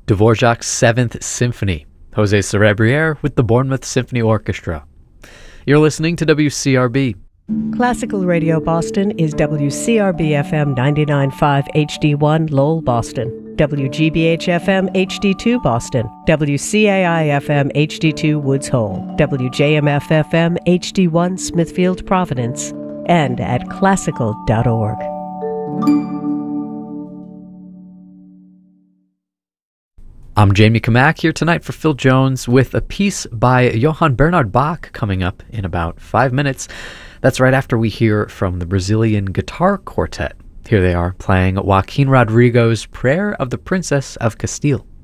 Dvorak's Seventh Symphony, Jose Cerebriere with the Bournemouth Symphony Orchestra. You're listening to WCRB. Classical Radio Boston is WCRB-FM 99.5 HD1 Lowell, Boston, WGBH-FM HD2 Boston, WCAI-FM HD2 Woods Hole, WJMF-FM HD1 Smithfield, Providence, and at classical.org. I'm Jamie Kamak here tonight for Phil Jones with a piece by Johann Bernhard Bach coming up in about 5 minutes. That's right after we hear from the Brazilian Guitar Quartet. Here they are playing Joaquin Rodrigo's Prayer of the Princess of Castile.